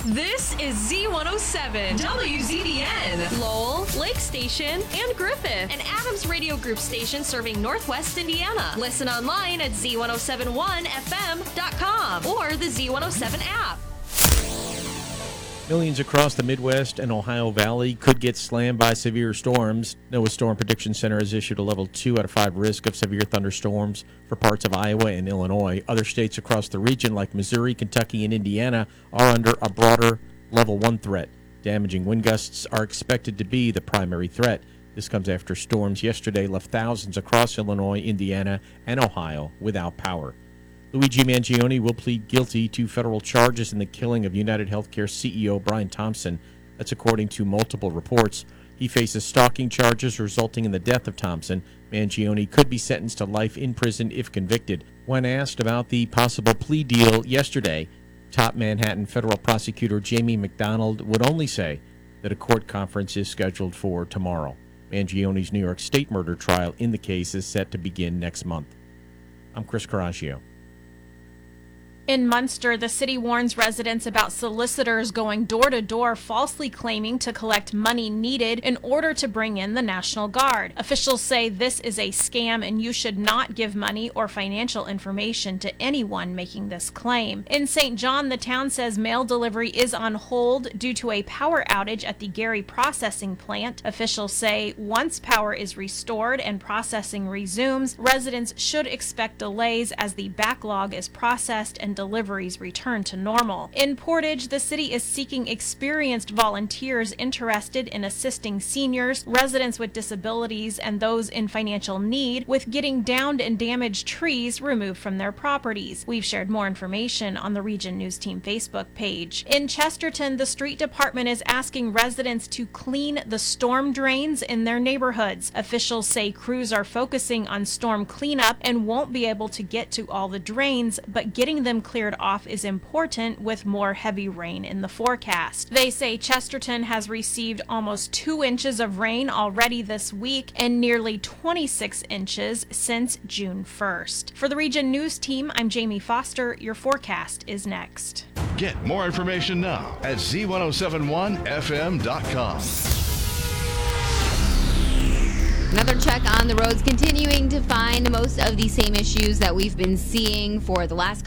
This is Z107, WZDN, Lowell, Lake Station, and Griffith, an Adams Radio Group station serving Northwest Indiana. Listen online at Z1071FM.com or the Z107 app. Millions across the Midwest and Ohio Valley could get slammed by severe storms. NOAA Storm Prediction Center has issued a level 2 out of 5 risk of severe thunderstorms for parts of Iowa and Illinois. Other states across the region like Missouri, Kentucky, and Indiana are under a broader level 1 threat. Damaging wind gusts are expected to be the primary threat. This comes after storms yesterday left thousands across Illinois, Indiana, and Ohio without power. Luigi Mangione will plead guilty to federal charges in the killing of United Healthcare CEO Brian Thompson. That's according to multiple reports. He faces stalking charges resulting in the death of Thompson. Mangione could be sentenced to life in prison if convicted. When asked about the possible plea deal yesterday, top Manhattan federal prosecutor Jamie McDonald would only say that a court conference is scheduled for tomorrow. Mangione's New York State murder trial in the case is set to begin next month. I'm Chris Coraggio. In Munster, the city warns residents about solicitors going door-to-door falsely claiming to collect money needed in order to bring in the National Guard. Officials say this is a scam and you should not give money or financial information to anyone making this claim. In St. John, the town says mail delivery is on hold due to a power outage at the Gary processing plant. Officials say once power is restored and processing resumes, residents should expect delays as the backlog is processed and deliveries return to normal. In Portage, the city is seeking experienced volunteers interested in assisting seniors, residents with disabilities, and those in financial need with getting downed and damaged trees removed from their properties. We've shared more information on the Region News Team Facebook page. In Chesterton, the street department is asking residents to clean the storm drains in their neighborhoods. Officials say crews are focusing on storm cleanup and won't be able to get to all the drains, but getting them cleared off is important with more heavy rain in the forecast. They say Chesterton has received almost 2 inches of rain already this week and nearly 26 inches since June 1st. For the Region News Team, I'm Jamie Foster. Your forecast is next. Get more information now at Z1071FM.com. Another check on the roads, continuing to find most of the same issues that we've been seeing for the last